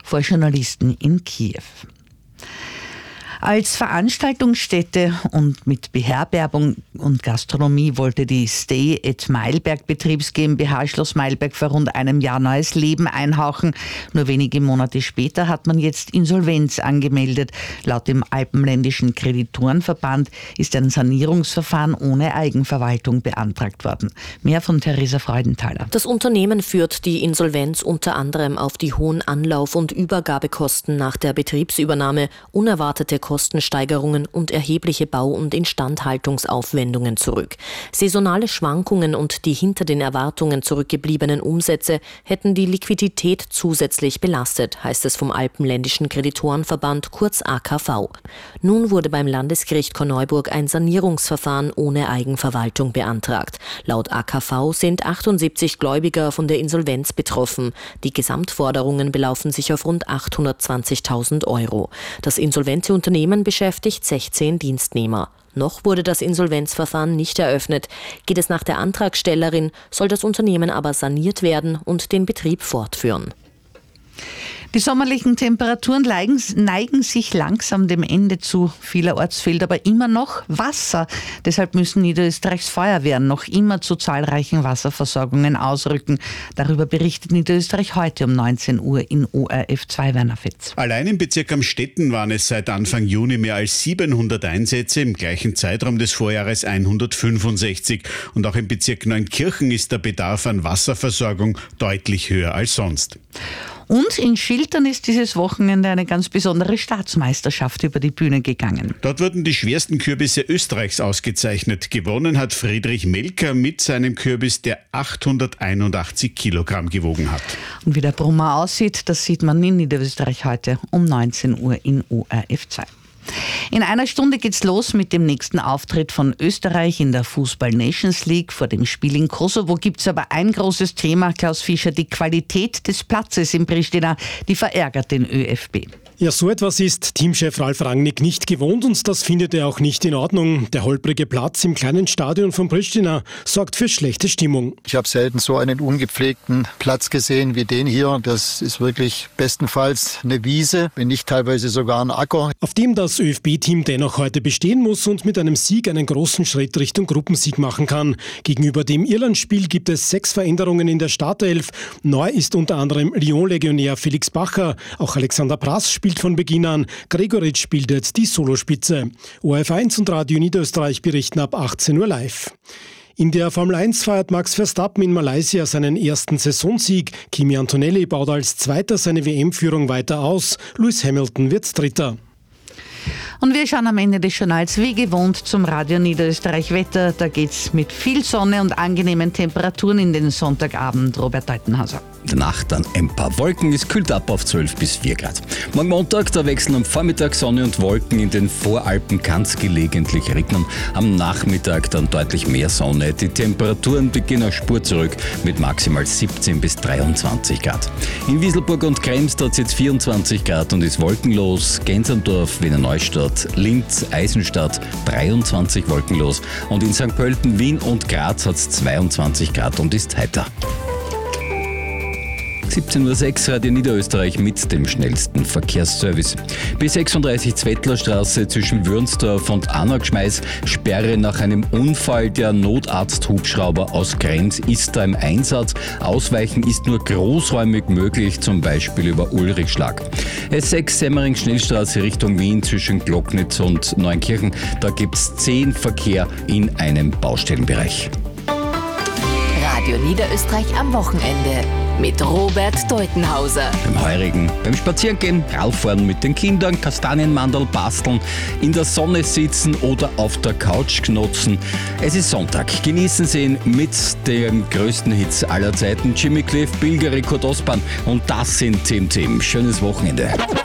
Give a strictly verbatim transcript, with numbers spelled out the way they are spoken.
vor Journalisten in Kiew. Als Veranstaltungsstätte und mit Beherbergung und Gastronomie wollte die Stay at Meilberg Betriebs GmbH Schloss Meilberg vor rund einem Jahr neues Leben einhauchen. Nur wenige Monate später hat man jetzt Insolvenz angemeldet. Laut dem Alpenländischen Kreditorenverband ist ein Sanierungsverfahren ohne Eigenverwaltung beantragt worden. Mehr von Theresa Freudenthaler. Das Unternehmen führt die Insolvenz unter anderem auf die hohen Anlauf- und Übergabekosten nach der Betriebsübernahme, unerwartete Kostensteigerungen und erhebliche Bau- und Instandhaltungsaufwendungen zurück. Saisonale Schwankungen und die hinter den Erwartungen zurückgebliebenen Umsätze hätten die Liquidität zusätzlich belastet, heißt es vom Alpenländischen Kreditorenverband, kurz A K V. Nun wurde beim Landesgericht Korneuburg ein Sanierungsverfahren ohne Eigenverwaltung beantragt. Laut A K V sind achtundsiebzig Gläubiger von der Insolvenz betroffen. Die Gesamtforderungen belaufen sich auf rund achthundertzwanzigtausend Euro. Das insolvente Unternehmen beschäftigt sechzehn Dienstnehmer. Noch wurde das Insolvenzverfahren nicht eröffnet. Geht es nach der Antragstellerin, soll das Unternehmen aber saniert werden und den Betrieb fortführen. Die sommerlichen Temperaturen neigen sich langsam dem Ende zu. Vielerorts fehlt aber immer noch Wasser. Deshalb müssen Niederösterreichs Feuerwehren noch immer zu zahlreichen Wasserversorgungen ausrücken. Darüber berichtet Niederösterreich heute um neunzehn Uhr in O R F zwei Werner Fetz. Allein im Bezirk Amstetten waren es seit Anfang Juni mehr als siebenhundert Einsätze, im gleichen Zeitraum des Vorjahres hundertfünfundsechzig. Und auch im Bezirk Neunkirchen ist der Bedarf an Wasserversorgung deutlich höher als sonst. Und in Schiltern ist dieses Wochenende eine ganz besondere Staatsmeisterschaft über die Bühne gegangen. Dort wurden die schwersten Kürbisse Österreichs ausgezeichnet. Gewonnen hat Friedrich Melker mit seinem Kürbis, der achthunderteinundachtzig Kilogramm gewogen hat. Und wie der Brummer aussieht, das sieht man in Niederösterreich heute um neunzehn Uhr in O R F zwei. In einer Stunde geht's los mit dem nächsten Auftritt von Österreich in der Fußball Nations League. Vor dem Spiel in Kosovo gibt's aber ein großes Thema, Klaus Fischer, die Qualität des Platzes in Pristina, die verärgert den ÖFB. Ja, so etwas ist Teamchef Ralf Rangnick nicht gewohnt und das findet er auch nicht in Ordnung. Der holprige Platz im kleinen Stadion von Pristina sorgt für schlechte Stimmung. Ich habe selten so einen ungepflegten Platz gesehen wie den hier. Das ist wirklich bestenfalls eine Wiese, wenn nicht teilweise sogar ein Acker. Auf dem das ÖFB-Team dennoch heute bestehen muss und mit einem Sieg einen großen Schritt Richtung Gruppensieg machen kann. Gegenüber dem Irlandspiel gibt es sechs Veränderungen in der Startelf. Neu ist unter anderem Lyon-Legionär Felix Bacher. Auch Alexander Prass spielt von Beginn an. Gregoritsch bildet die Solospitze. O R F eins und Radio Niederösterreich berichten ab achtzehn Uhr live. In der Formel eins feiert Max Verstappen in Malaysia seinen ersten Saisonsieg. Kimi Antonelli baut als Zweiter seine W M-Führung weiter aus. Lewis Hamilton wird Dritter. Und wir schauen am Ende des Journals wie gewohnt zum Radio Niederösterreich Wetter. Da geht's mit viel Sonne und angenehmen Temperaturen in den Sonntagabend. Robert Deutenhauser. In der Nacht dann ein paar Wolken, es kühlt ab auf zwölf bis vier Grad. Morgen Montag, da wechseln am Vormittag Sonne und Wolken, in den Voralpen kann es gelegentlich regnen. Am Nachmittag dann deutlich mehr Sonne. Die Temperaturen beginnen eine Spur zurück mit maximal siebzehn bis dreiundzwanzig Grad. In Wieselburg und Krems hat es jetzt vierundzwanzig Grad und ist wolkenlos. Gensendorf, Wiener Neustadt, Linz, Eisenstadt dreiundzwanzig wolkenlos. Und in Sankt Pölten, Wien und Graz hat es zweiundzwanzig Grad und ist heiter. siebzehn Uhr sechs Radio Niederösterreich mit dem schnellsten Verkehrsservice. B sechsunddreißig Zwettlerstraße zwischen Würnsdorf und Anagschmeiß. Sperre nach einem Unfall. Der Notarzt-Hubschrauber aus Grenz ist da im Einsatz. Ausweichen ist nur großräumig möglich, zum Beispiel über Ulrichschlag. S sechs Semmering Schnellstraße Richtung Wien zwischen Glocknitz und Neunkirchen. Da gibt es zehn Verkehr in einem Baustellenbereich. Radio Niederösterreich am Wochenende mit Robert Deutenhauser. Beim Heurigen, beim Spazierengehen, rauffahren mit den Kindern, Kastanienmandel basteln, in der Sonne sitzen oder auf der Couch knotzen. Es ist Sonntag. Genießen Sie ihn mit dem größten Hits aller Zeiten. Jimmy Cliff, Bilger, Kurt Osborn und das sind Tim Tim. Schönes Wochenende.